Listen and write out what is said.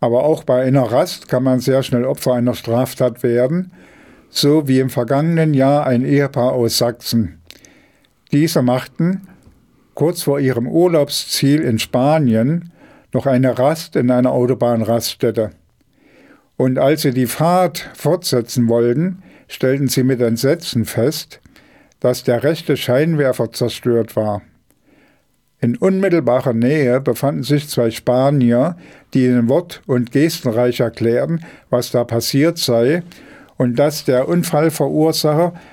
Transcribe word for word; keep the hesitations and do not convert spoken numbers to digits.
Aber auch bei einer Rast kann man sehr schnell Opfer einer Straftat werden, so wie im vergangenen Jahr ein Ehepaar aus Sachsen. Diese machten kurz vor ihrem Urlaubsziel in Spanien noch eine Rast in einer Autobahnraststätte. Und als sie die Fahrt fortsetzen wollten, stellten sie mit Entsetzen fest, dass der rechte Scheinwerfer zerstört war. In unmittelbarer Nähe befanden sich zwei Spanier, die in Wort- und Gestenreich erklärten, was da passiert sei und dass der Unfallverursacher